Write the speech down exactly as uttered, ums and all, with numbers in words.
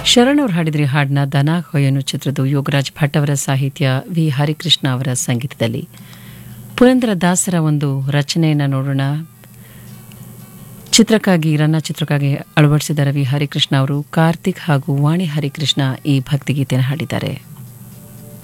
ಶರಣ್ ಅವರು ಹಾಡಿದ್ರಿ ಹಾಡನ್ನ ದನ ಕೊಯ್ಯನು ಚಿತ್ರದ ಯೋಗರಾಜ್ ಭಟ್ ಅವರ ಸಾಹಿತ್ಯ, ವಿ ಹರಿಕೃಷ್ಣ ಅವರ ಸಂಗೀತದಲ್ಲಿ. ಪುರಂದರ ದಾಸರ ಒಂದು ರಚನೆಯನ್ನು ನೋಡೋಣ. ಚಿತ್ರಕ್ಕಾಗಿ ರನ್ನ ಚಿತ್ರಕ್ಕಾಗಿ ಅಳವಡಿಸಿದ ವಿ ಹರಿಕೃಷ್ಣ ಅವರು ಕಾರ್ತಿಕ್ ಹಾಗೂ ವಾಣಿ ಹರಿಕೃಷ್ಣ ಈ ಭಕ್ತಿಗೀತೆಯನ್ನು ಹಾಡಿದ್ದಾರೆ.